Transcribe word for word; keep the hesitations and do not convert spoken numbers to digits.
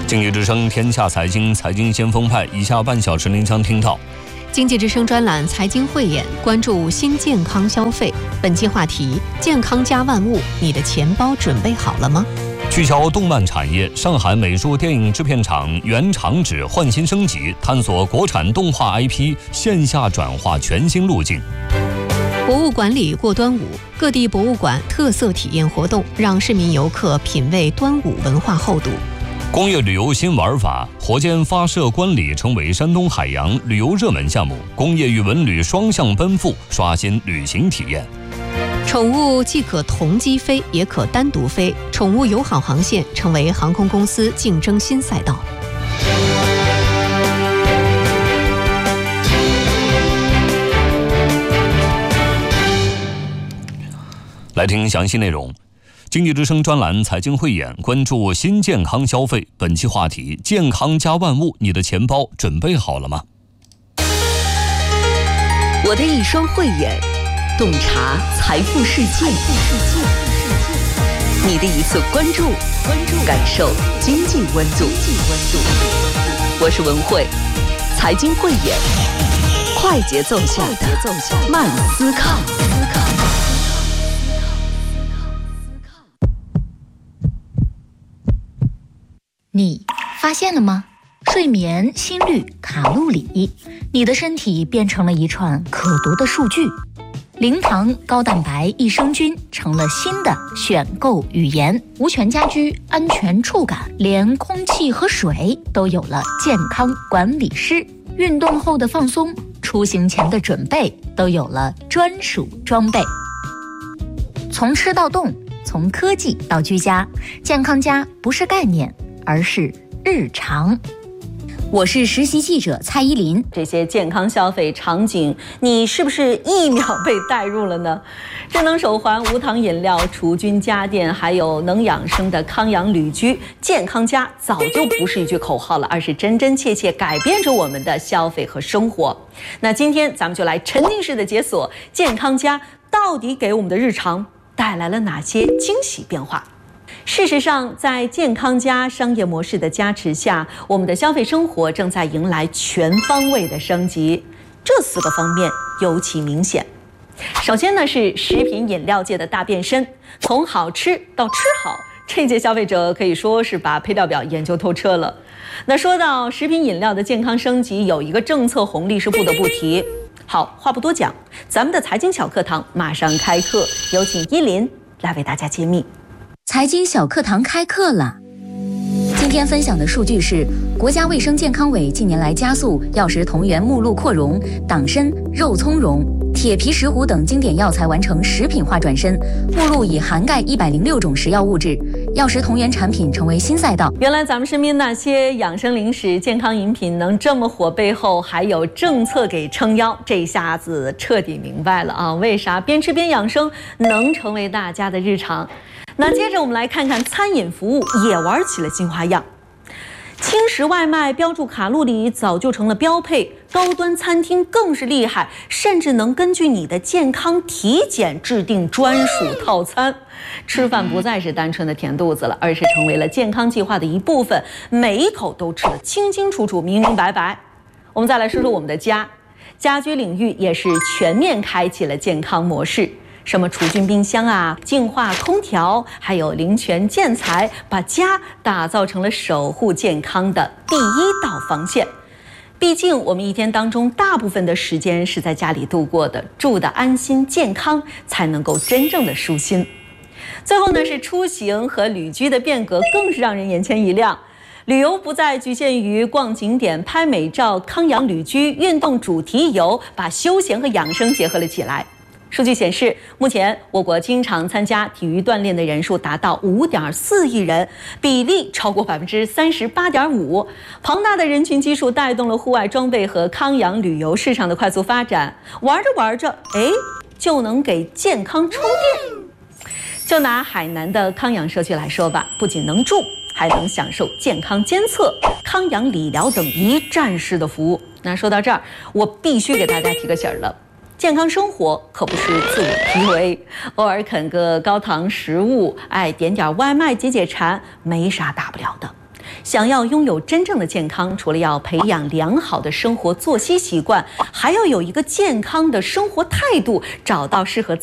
经济之声天下财经，财经先锋派，以下半小时您将听到经济之声专栏财经汇演，关注新健康消费。本期话题：健康加万物，你的钱包准备好了吗？ 聚焦动漫产业，上海美术电影制片厂原厂址换新升级，探索国产动画 I P 线下转化全新路径。 博物馆里过端午，各地博物馆特色体验活动，让市民游客品味端午文化厚度。 工业旅游新玩法，火箭发射观礼成为山东海洋旅游热门项目，工业与文旅双向奔赴，刷新旅行体验。 宠物既可同机飞，也可单独飞，宠物友好航线成为航空公司竞争新赛道。 来听详细内容。经济之声专栏财经汇演，关注新健康消费。本期话题：健康加万物，你的钱包准备好了吗？ 我的一双慧眼，洞察财富世界；你的一次关注，感受经济温度。我是文慧，财经汇演，快节奏下的慢思考。 你发现了吗？睡眠、心率、卡路里，你的身体变成了一串可读的数据。零糖、高蛋白、益生菌成了新的选购语言。无醛家居、安全触感，连空气和水都有了健康管理师。运动后的放松，出行前的准备，都有了专属装备。从吃到动，从科技到居家，健康家不是概念，而是日常。 我是实习记者蔡依林。 这些健康消费场景，你是不是一秒被带入了呢？智能手环、无糖饮料、除菌家电，还有能养生的康养旅居，健康家早就不是一句口号了，而是真真切切改变着我们的消费和生活。那今天咱们就来沉浸式的解锁健康家到底给我们的日常带来了哪些惊喜变化。事实上，在健康家商业模式的加持下，我们的消费生活正在迎来全方位的升级。这四个方面尤其明显。首先呢，是食品饮料界的大变身，从好吃到吃好，这届消费者可以说是把配料表研究透彻了。那说到食品饮料的健康升级，有一个政策红利是不得不提。好，话不多讲，咱们的财经小课堂马上开课，有请依林来为大家揭秘。 财经小课堂开课了。今天分享的数据是，国家卫生健康委近年来加速药食同源目录扩容，党参、肉苁蓉、铁皮石斛等经典药材完成食品化转身，目录已涵盖一百零六种食药物质，药食同源产品成为新赛道。 原来咱们身边那些养生零食、健康饮品能这么火，背后还有政策给撑腰，这一下子彻底明白了啊！为啥边吃边养生能成为大家的日常？那接着我们来看看餐饮服务也玩起了新花样。轻食外卖标注卡路里早就成了标配，高端餐厅更是厉害，甚至能根据你的健康体检制定专属套餐。吃饭不再是单纯的填肚子了，而是成为了健康计划的一部分，每一口都吃得清清楚楚、明明白白。我们再来说说我们的家，家居领域也是全面开启了健康模式。什么除菌冰箱啊、净化空调，还有灵泉建材，把家打造成了守护健康的第一道防线。毕竟我们一天当中大部分的时间是在家里度过的，住得安心健康，才能够真正的舒心。最后呢，是出行和旅居的变革，更是让人眼前一亮。旅游不再局限于逛景点、拍美照，康养旅居、运动主题游，把休闲和养生结合了起来。数据显示，目前我国经常参加体育锻炼的人数达到五点四亿人，比例超过百分之三十八点五。庞大的人群基数带动了户外装备和康养旅游市场的快速发展。玩着玩着，哎，就能给健康充电。就拿海南的康养社区来说吧，不仅能住，还能享受健康监测、康养理疗等一站式的服务。那说到这儿，我必须给大家提个醒了。健康生活可不是自我 P U A， 偶尔啃个高糖食物，哎，点点外卖解解馋，没啥大不了的。 想要拥有真正的健康，除了要培养良好的生活作息习惯，还要有一个健康的生活态度，找到适合